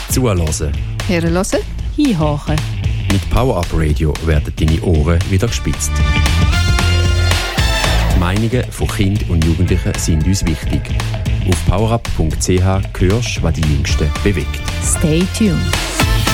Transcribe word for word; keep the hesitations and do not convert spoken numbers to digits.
Zuhören. Hören. Hinhören. Mit Power-Up Radio werden deine Ohren wieder gespitzt. Die Meinungen von Kindern und Jugendlichen sind uns wichtig. Auf powerup punkt c h hörst, was die Jüngsten bewegt. Stay tuned.